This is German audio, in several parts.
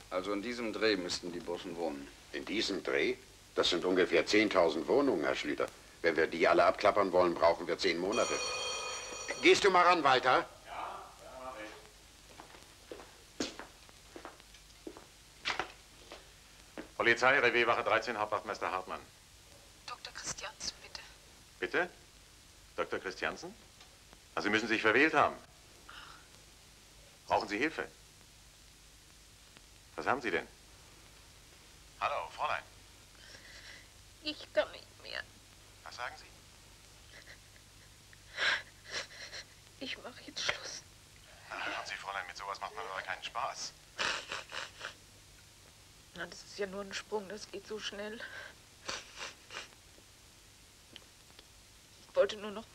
Also in diesem Dreh müssten die Burschen wohnen. In diesem Dreh? Das sind ungefähr 10.000 Wohnungen, Herr Schlüter. Wenn wir die alle abklappern wollen, brauchen wir 10 Monate. Gehst du mal ran, Walter? Ja, mach ich. Polizei, Revierwache 13, Hauptwachtmeister Hartmann. Dr. Christiansen, bitte. Bitte? Dr. Christiansen? Also Sie müssen sich verwählt haben. Brauchen Sie Hilfe? Was haben Sie denn? Hallo, Fräulein. Ich kann nicht mehr. Was sagen Sie? Ich mache jetzt Schluss. Na, hören Sie, Fräulein, mit sowas macht man aber keinen Spaß. Na, das ist ja nur ein Sprung, das geht so schnell. Ich wollte nur noch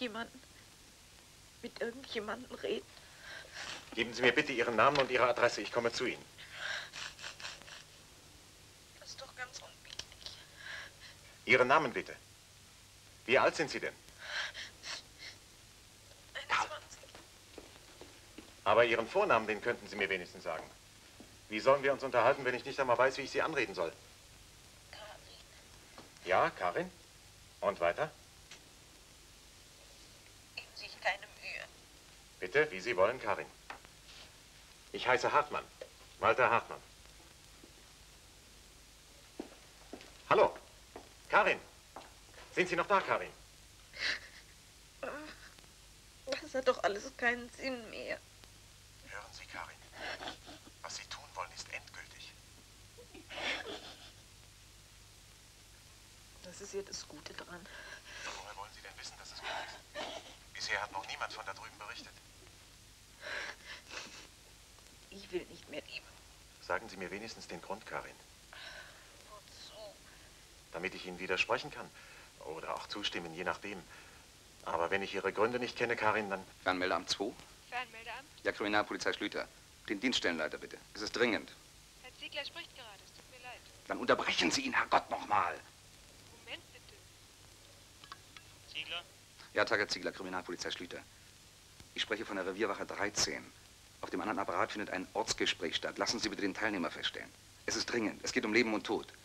mit irgendjemandem reden. Geben Sie mir bitte Ihren Namen und Ihre Adresse, ich komme zu Ihnen. Das ist doch ganz unwichtig. Ihren Namen bitte. Wie alt sind Sie denn? 21. Aber Ihren Vornamen, den könnten Sie mir wenigstens sagen. Wie sollen wir uns unterhalten, wenn ich nicht einmal weiß, wie ich Sie anreden soll? Karin. Ja, Karin? Und weiter? Geben Sie sich keine Mühe. Bitte, wie Sie wollen, Karin. Ich heiße Hartmann. Walter Hartmann. Hallo. Karin. Sind Sie noch da, Karin? Das hat doch alles keinen Sinn mehr. Hören Sie, Karin. Was Sie tun wollen, ist endgültig. Das ist ja das Gute dran. Woher wollen Sie denn wissen, dass es gut ist? Bisher hat noch niemand von da drüben berichtet. Ich will nicht mehr leben. Sagen Sie mir wenigstens den Grund, Karin. Wozu? Damit ich Ihnen widersprechen kann. Oder auch zustimmen, je nachdem. Aber wenn ich Ihre Gründe nicht kenne, Karin, dann... Fernmeldeamt 2? Fernmeldeamt? Ja, Kriminalpolizei Schlüter. Den Dienststellenleiter bitte. Es ist dringend. Herr Ziegler spricht gerade, es tut mir leid. Dann unterbrechen Sie ihn, Herrgott, nochmal. Moment bitte. Ziegler? Ja, Tag, Herr Ziegler, Kriminalpolizei Schlüter. Ich spreche von der Revierwache 13. Auf dem anderen Apparat findet ein Ortsgespräch statt. Lassen Sie bitte den Teilnehmer feststellen. Es ist dringend. Es geht um Leben und Tod.